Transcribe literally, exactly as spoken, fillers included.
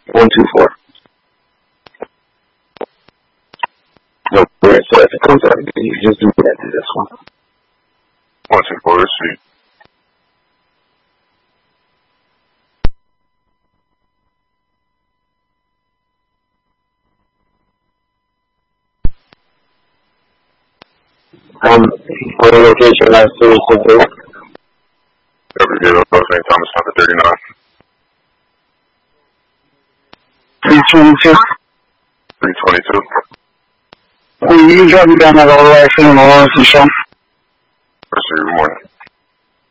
one two four. No, wait, so if it comes out, you just do that to this one. one two four, let's see. Um, what the location last two is to do? Every day, Saint Thomas, number thirty-nine. three twenty-two. three twenty-two. Will you drop me down at all right for the morning, Sean? Let's see, good morning.